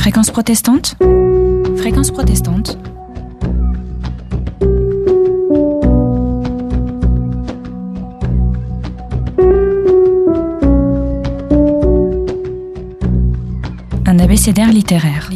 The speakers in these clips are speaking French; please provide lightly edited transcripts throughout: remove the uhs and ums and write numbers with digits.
Fréquence protestante. Fréquence protestante. Un abécédaire littéraire.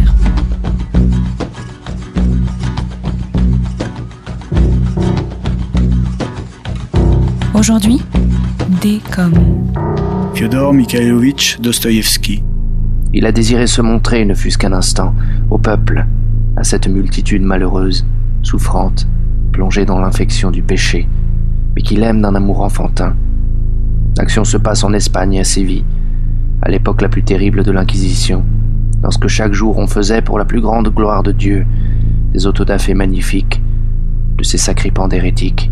Aujourd'hui, D comme Fyodor Mikhailovitch Dostoïevski. Il a désiré se montrer, ne fût-ce qu'un instant, au peuple, à cette multitude malheureuse, souffrante, plongée dans l'infection du péché, mais qu'il aime d'un amour enfantin. L'action se passe en Espagne, à Séville, à l'époque la plus terrible de l'Inquisition, lorsque chaque jour on faisait, pour la plus grande gloire de Dieu, des autodafés magnifiques, de ces sacripants d'hérétiques.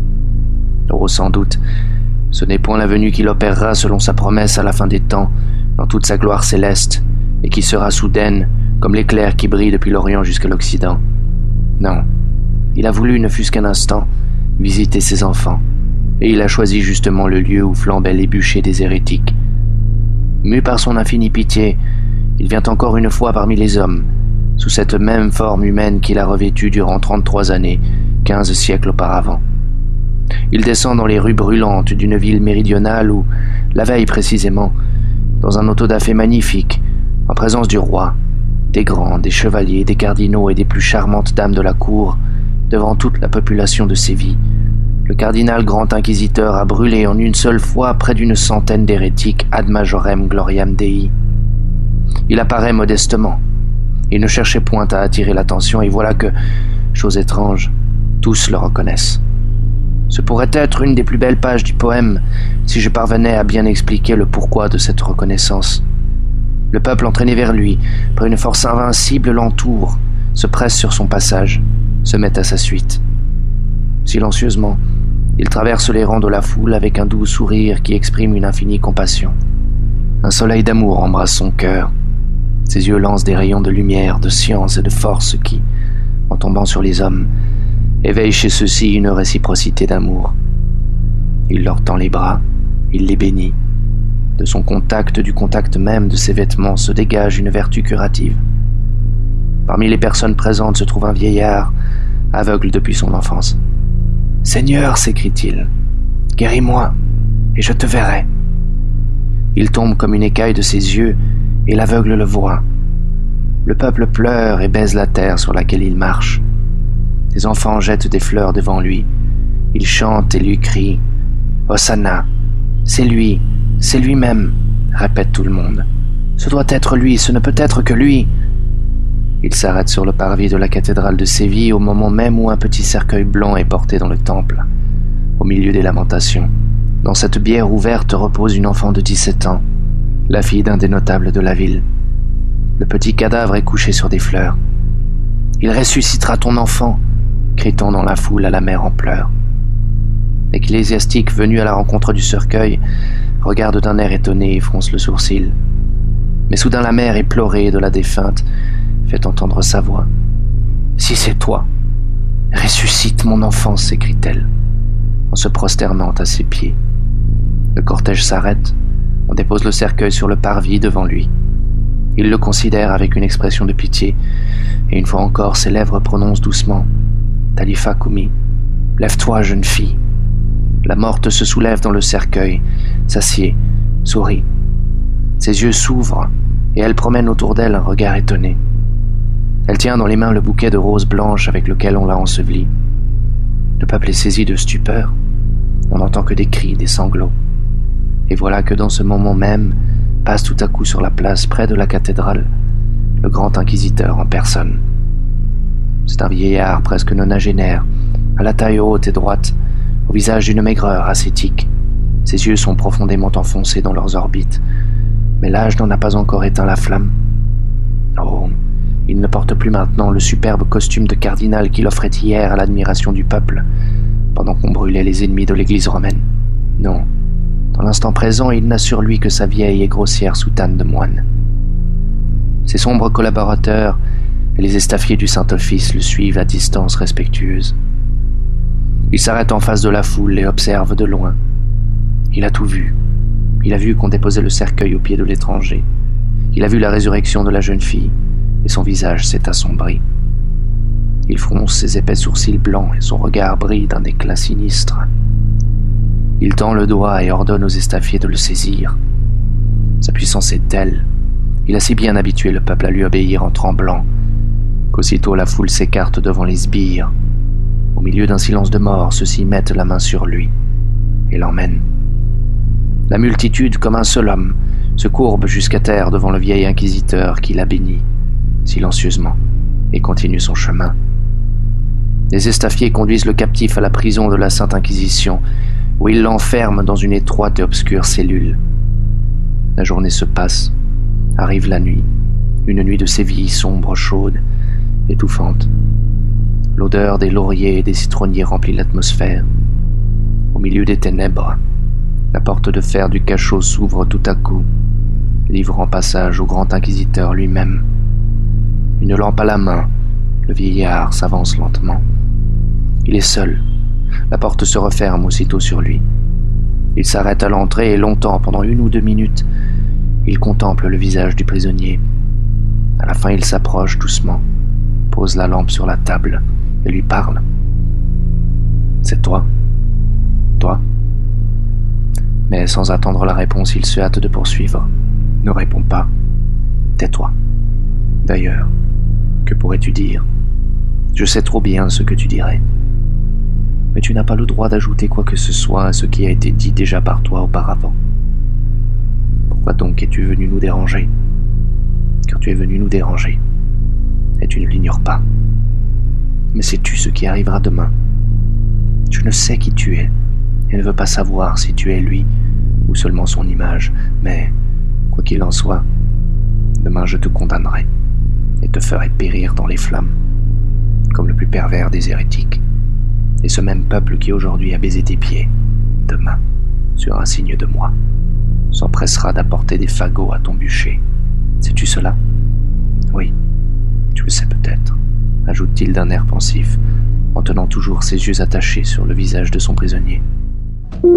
Oh, sans doute, ce n'est point la venue qu'il opérera selon sa promesse à la fin des temps, dans toute sa gloire céleste, et qui sera soudaine, comme l'éclair qui brille depuis l'Orient jusqu'à l'Occident. Non, il a voulu, ne fût-ce qu'un instant, visiter ses enfants, et il a choisi justement le lieu où flambaient les bûchers des hérétiques. Mu par son infinie pitié, il vient encore une fois parmi les hommes, sous cette même forme humaine qu'il a revêtue durant 33 années, 15 siècles auparavant. Il descend dans les rues brûlantes d'une ville méridionale où, la veille précisément, dans un autodafé magnifique, en présence du roi, des grands, des chevaliers, des cardinaux et des plus charmantes dames de la cour, devant toute la population de Séville, le cardinal grand inquisiteur a brûlé en une seule fois près d'une centaine d'hérétiques ad majorem gloriam Dei. Il apparaît modestement. Il ne cherchait point à attirer l'attention, et voilà que, chose étrange, tous le reconnaissent. Ce pourrait être une des plus belles pages du poème si je parvenais à bien expliquer le pourquoi de cette reconnaissance. Le peuple entraîné vers lui, par une force invincible, l'entoure, se presse sur son passage, se met à sa suite. Silencieusement, il traverse les rangs de la foule avec un doux sourire qui exprime une infinie compassion. Un soleil d'amour embrasse son cœur. Ses yeux lancent des rayons de lumière, de science et de force qui, en tombant sur les hommes, éveille chez ceux-ci une réciprocité d'amour. Il leur tend les bras, il les bénit. De son contact, du contact même de ses vêtements, se dégage une vertu curative. Parmi les personnes présentes se trouve un vieillard, aveugle depuis son enfance. « Seigneur, s'écrie-t-il, guéris-moi, et je te verrai. » Il tombe comme une écaille de ses yeux, et l'aveugle le voit. Le peuple pleure et baise la terre sur laquelle il marche. Les enfants jettent des fleurs devant lui. Ils chantent et lui crient « Hosanna ! C'est lui, c'est lui-même !» répète tout le monde. « Ce doit être lui, ce ne peut être que lui !» Il s'arrête sur le parvis de la cathédrale de Séville au moment même où un petit cercueil blanc est porté dans le temple, au milieu des lamentations. Dans cette bière ouverte repose une enfant de 17 ans, la fille d'un des notables de la ville. Le petit cadavre est couché sur des fleurs. « Il ressuscitera ton enfant !» crie-t-on dans la foule à la mère en pleurs. L'ecclésiastique venu à la rencontre du cercueil regarde d'un air étonné et fronce le sourcil. Mais soudain la mère, éplorée de la défunte, fait entendre sa voix. « Si c'est toi, ressuscite mon enfant !» s'écrie-t-elle, en se prosternant à ses pieds. Le cortège s'arrête, on dépose le cercueil sur le parvis devant lui. Il le considère avec une expression de pitié, et une fois encore ses lèvres prononcent doucement « Talifa Kumi, lève-toi, jeune fille !» La morte se soulève dans le cercueil, s'assied, sourit. Ses yeux s'ouvrent, et elle promène autour d'elle un regard étonné. Elle tient dans les mains le bouquet de roses blanches avec lequel on l'a ensevelie. Le peuple est saisi de stupeur. On n'entend que des cris, des sanglots. Et voilà que dans ce moment même, passe tout à coup sur la place près de la cathédrale, le grand inquisiteur en personne. C'est un vieillard presque nonagénaire, à la taille haute et droite, au visage d'une maigreur ascétique. Ses yeux sont profondément enfoncés dans leurs orbites, mais l'âge n'en a pas encore éteint la flamme. Oh, il ne porte plus maintenant le superbe costume de cardinal qu'il offrait hier à l'admiration du peuple, pendant qu'on brûlait les ennemis de l'église romaine. Non, dans l'instant présent, il n'a sur lui que sa vieille et grossière soutane de moine. Ses sombres collaborateurs et les estaffiers du Saint-Office le suivent à distance respectueuse. Il s'arrête en face de la foule et observe de loin. Il a tout vu. Il a vu qu'on déposait le cercueil au pied de l'étranger. Il a vu la résurrection de la jeune fille, et son visage s'est assombri. Il fronce ses épais sourcils blancs et son regard brille d'un éclat sinistre. Il tend le doigt et ordonne aux estaffiers de le saisir. Sa puissance est telle, il a si bien habitué le peuple à lui obéir en tremblant, qu'aussitôt la foule s'écarte devant les sbires. Au milieu d'un silence de mort, ceux-ci mettent la main sur lui et l'emmènent. La multitude, comme un seul homme, se courbe jusqu'à terre devant le vieil inquisiteur qui la bénit, silencieusement, et continue son chemin. Les estaffiers conduisent le captif à la prison de la Sainte Inquisition, où ils l'enferment dans une étroite et obscure cellule. La journée se passe, arrive la nuit, une nuit de Séville sombre, chaude, étouffante. L'odeur des lauriers et des citronniers remplit l'atmosphère. Au milieu des ténèbres, la porte de fer du cachot s'ouvre tout à coup, livrant passage au grand inquisiteur lui-même. Une lampe à la main, le vieillard s'avance lentement. Il est seul. La porte se referme aussitôt sur lui. Il s'arrête à l'entrée et longtemps, pendant 1 ou 2 minutes, il contemple le visage du prisonnier. À la fin, il s'approche doucement, pose la lampe sur la table et lui parle. « C'est toi. Toi ?» Mais sans attendre la réponse, il se hâte de poursuivre. « Ne réponds pas. Tais-toi. D'ailleurs, que pourrais-tu dire ? Je sais trop bien ce que tu dirais. Mais tu n'as pas le droit d'ajouter quoi que ce soit à ce qui a été dit déjà par toi auparavant. Pourquoi donc es-tu venu nous déranger ? Car tu es venu nous déranger, et tu ne l'ignores pas. Mais sais-tu ce qui arrivera demain ? Tu ne sais qui tu es, et ne veux pas savoir si tu es lui, ou seulement son image, mais, quoi qu'il en soit, demain je te condamnerai, et te ferai périr dans les flammes, comme le plus pervers des hérétiques. Et ce même peuple qui aujourd'hui a baisé tes pieds, demain, sur un signe de moi, s'empressera d'apporter des fagots à ton bûcher. Sais-tu cela ? Oui, tu le sais peut-être, ajoute-t-il d'un air pensif, en tenant toujours ses yeux attachés sur le visage de son prisonnier.